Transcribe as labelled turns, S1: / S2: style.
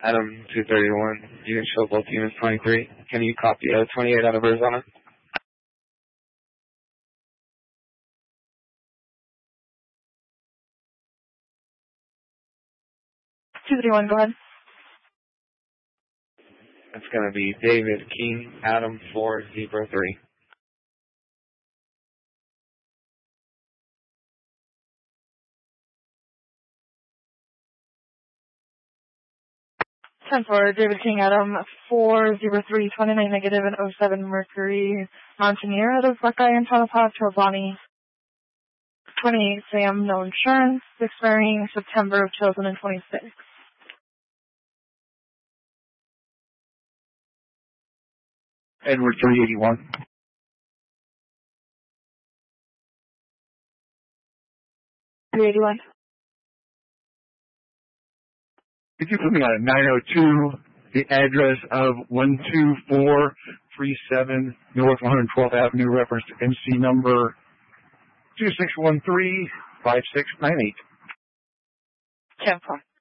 S1: Adam 231, you can show both units 23. Can you copy 28 out of Arizona?
S2: 231, go ahead.
S1: It's going to be David King, Adam 4, Zebra 3.
S2: Ten for David King, Adam 403, 29 negative and 07 Mercury Mountaineer out of Buckeye and Tonopah to Bonnie 28 Sam, no insurance, expiring September of 2026.
S3: Edward 381. Could you put me on a 902, the address of 12437 North 112th Avenue, reference to MC number 26135698.
S2: 10-4.